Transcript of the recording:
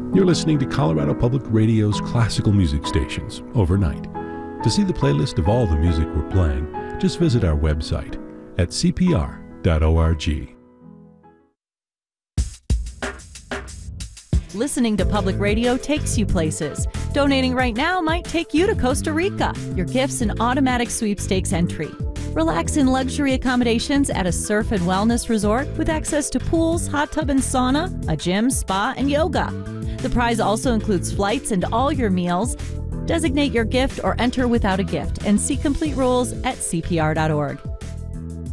You're listening to Colorado Public Radio's classical music stations overnight. To see the playlist of all the music we're playing, just visit our website at cpr.org. Listening to public radio takes you places. Donating right now might take you to Costa Rica. Your gift's an automatic sweepstakes entry. Relax in luxury accommodations at a surf and wellness resort with access to pools, hot tub and sauna, a gym, spa, and yoga. The prize also includes flights and all your meals. Designate your gift or enter without a gift and see complete rules at cpr.org.